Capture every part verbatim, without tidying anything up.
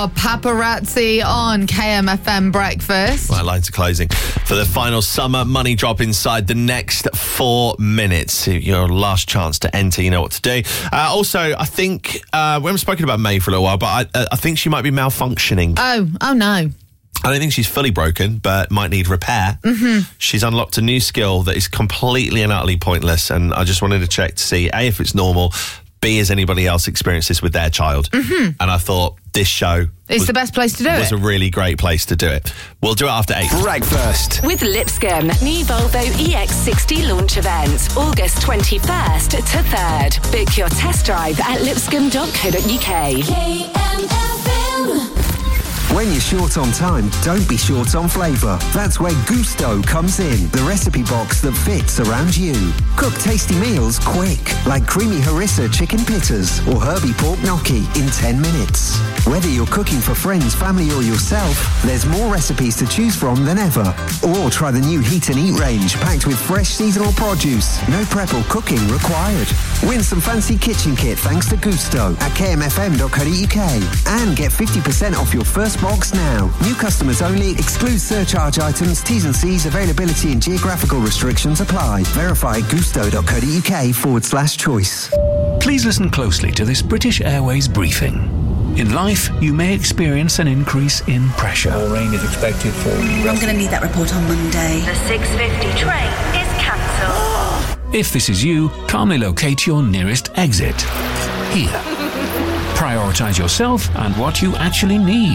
Paparazzi on K M F M Breakfast. Right, lines are closing for the final summer money drop inside the next four minutes. Your last chance to enter, you know what to do. Uh, also, I think, uh, we haven't spoken about May for a little while, but I, uh, I think she might be malfunctioning. Oh, oh no. I don't think she's fully broken, but might need repair. Mm-hmm. She's unlocked a new skill that is completely and utterly pointless, and I just wanted to check to see, A, if it's normal, B, has anybody else experienced this with their child? Mm-hmm. And I thought this show... It's was, the best place to do it. It was a really great place to do it. We'll do it after eight. Breakfast. With Lipscomb, new Volvo E X sixty launch event, August twenty-first to third. Book your test drive at lipscomb dot co dot uk. K M F M. When you're short on time, don't be short on flavour. That's where Gousto comes in, the recipe box that fits around you. Cook tasty meals quick, like creamy harissa chicken pittas or herby pork gnocchi in ten minutes. Whether you're cooking for friends, family or yourself, there's more recipes to choose from than ever. Or try the new Heat and Eat range, packed with fresh seasonal produce. No prep or cooking required. Win some fancy kitchen kit thanks to Gousto at k m f m dot co dot u k. And get fifty percent off your first box now. New customers only. Excludes surcharge items. T's and C's. Availability and geographical restrictions apply. Verify gusto dot co dot u k forward slash choice. Please listen closely to this British Airways briefing. In life, you may experience an increase in pressure. More rain is expected for... I'm going to need that report on Monday. The six fifty train is cancelled. If this is you, calmly locate your nearest exit. Here. Prioritise yourself and what you actually need.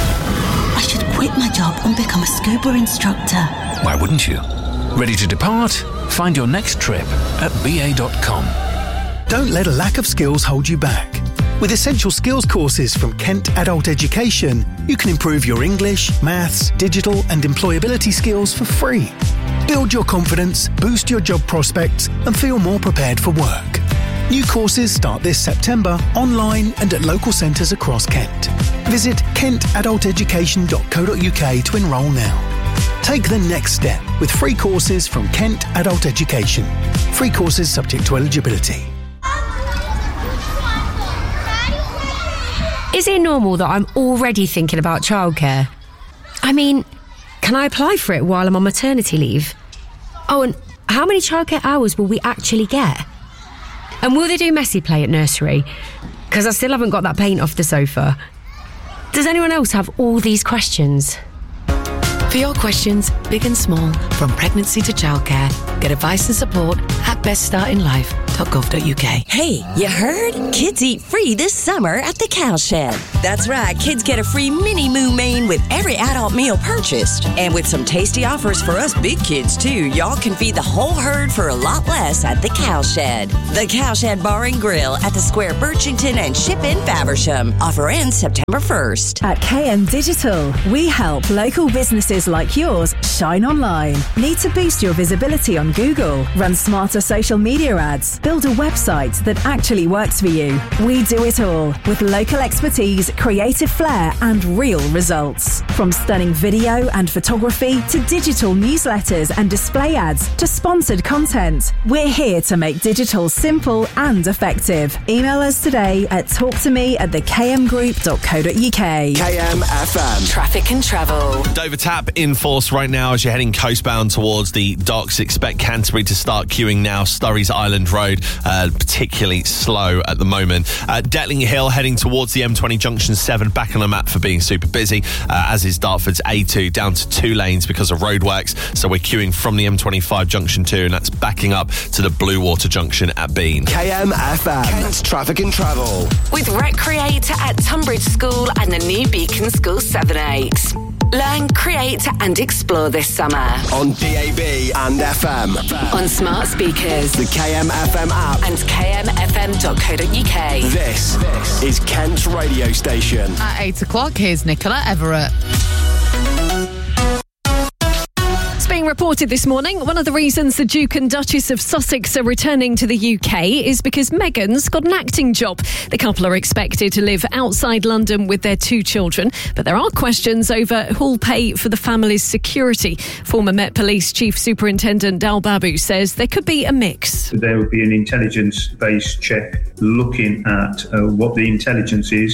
I should quit my job and become a scuba instructor. Why wouldn't you? Ready to depart? Find your next trip at b a dot com. Don't let a lack of skills hold you back. With essential skills courses from Kent Adult Education, you can improve your English, maths, digital and employability skills for free. Build your confidence, boost your job prospects and feel more prepared for work. New courses start this September, online and at local centres across Kent. Visit kent adult education dot co dot u k to enrol now. Take the next step with free courses from Kent Adult Education. Free courses subject to eligibility. Is it normal that I'm already thinking about childcare? I mean, can I apply for it while I'm on maternity leave? Oh, and how many childcare hours will we actually get? And will they do messy play at nursery? Because I still haven't got that paint off the sofa. Does anyone else have all these questions? For your questions, big and small, from pregnancy to childcare, get advice and support at best start in life dot gov dot u k. Hey, you heard? Kids eat free this summer at the Cowshed. That's right, kids get a free mini Moo Main with every adult meal purchased. And with some tasty offers for us big kids too, y'all can feed the whole herd for a lot less at the Cowshed. The Cowshed Bar and Grill at the Square Birchington and Ship in Faversham. Offer ends September first. At K M Digital, we help local businesses like yours shine online. Need to boost your visibility on Google? Run smarter social media ads? Build a website that actually works for you? We do it all with local expertise, creative flair and real results. From stunning video and photography to digital newsletters and display ads to sponsored content, we're here to make digital simple and effective. Email us today at talk to me at the k m group dot co dot u k. K M F M. Traffic and travel. Dover Tap in force right now as you're heading coastbound towards the docks. Expect Canterbury to start queuing now. Sturries Island Road, uh, particularly slow at the moment. Uh, Detling Hill heading towards the M twenty junction seven, back on the map for being super busy, uh, as is Dartford's A two, down to two lanes because of roadworks. So we're queuing from the M twenty-five junction two, and that's backing up to the Blue Water junction at Bean. K M F M. Kent's Traffic and Travel. With Recreate at Tunbridge School and the new Beacon School seven eight. Learn, create and explore this summer. On D A B and F M. On smart speakers. The K M F M app. And k m f m dot co dot u k. This, this is Kent's radio station. At eight o'clock, here's Nicola Everett. Being reported this morning, one of the reasons the Duke and Duchess of Sussex are returning to the U K is because Meghan's got an acting job. The couple are expected to live outside London with their two children, but there are questions over who'll pay for the family's security. Former Met Police Chief Superintendent Dal Babu says there could be a mix. There would be an intelligence-based check looking at uh, what the intelligence is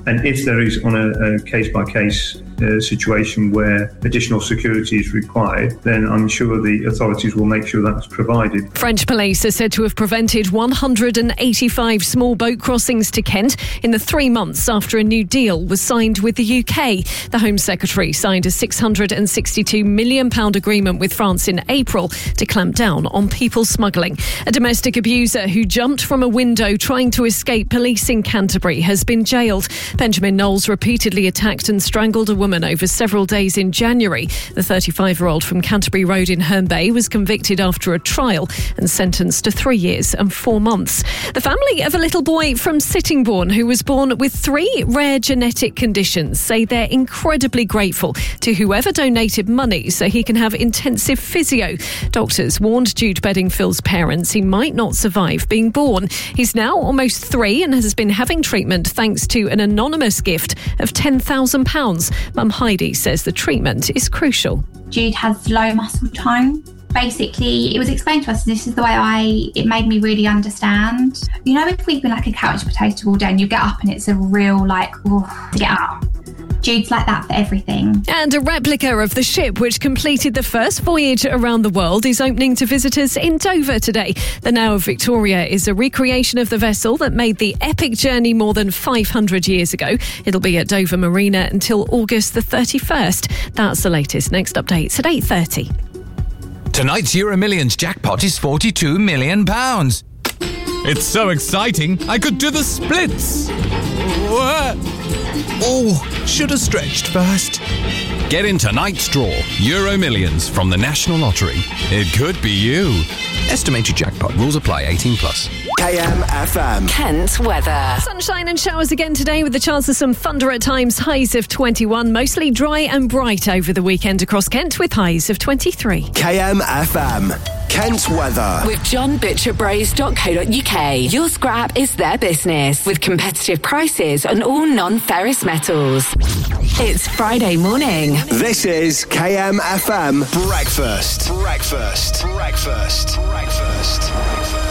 And if there is on a, a case-by-case uh, situation where additional security is required, then I'm sure the authorities will make sure that's provided. French police are said to have prevented one hundred eighty-five small boat crossings to Kent in the three months after a new deal was signed with the U K. The Home Secretary signed a six hundred sixty-two million pounds agreement with France in April to clamp down on people smuggling. A domestic abuser who jumped from a window trying to escape police in Canterbury has been jailed. Benjamin Knowles repeatedly attacked and strangled a woman over several days in January. The thirty-five-year-old from Canterbury Road in Herne Bay was convicted after a trial and sentenced to three years and four months. The family of a little boy from Sittingbourne who was born with three rare genetic conditions say they're incredibly grateful to whoever donated money so he can have intensive physio. Doctors warned Jude Bedingfield's parents he might not survive being born. He's now almost three and has been having treatment thanks to an anonymous gift of ten thousand pounds. Mum Heidi says the treatment is crucial. Jude has low muscle tone. Basically, it was explained to us, this is the way I, it made me really understand. You know, if we've been like a couch potato all day and you get up and it's a real like, oh, to get up. Jude's like that for everything. And a replica of the ship which completed the first voyage around the world is opening to visitors in Dover today. The Now of Victoria is a recreation of the vessel that made the epic journey more than five hundred years ago. It'll be at Dover Marina until August the thirty-first. That's the latest. Next updates at eight thirty. Tonight's Euro Millions jackpot is forty-two million pounds. It's so exciting, I could do the splits. Oh, should have stretched first. Get in tonight's draw, Euro Millions from the National Lottery. It could be you. Estimated jackpot. Rules apply. eighteen plus. K M F M. Kent weather. Sunshine and showers again today with the chance of some thunder at times. Highs of twenty-one. Mostly dry and bright over the weekend across Kent with highs of twenty-three. K M F M. Kent weather. With john butcher bros dot co dot U K. Your scrap is their business with competitive prices on all non-ferrous metals. It's Friday morning. This is K M F M Breakfast. Breakfast. Breakfast. Breakfast.